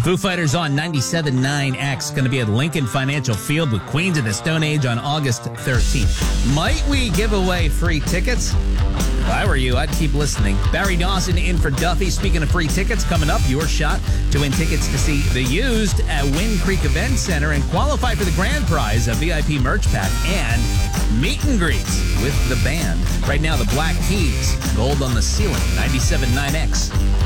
Foo Fighters on 97.9X. Going to be at Lincoln Financial Field with Queens of the Stone Age on August 13th. Might we give away free tickets? If I were you, I'd keep listening. Barry Dawson in for Duffy. Speaking of free tickets, coming up, your shot to win tickets to see The Used at Wind Creek Event Center and qualify for the grand prize, a VIP merch pack, and meet and greets with the band. Right now, the Black Keys, Gold on the Ceiling, 97.9X.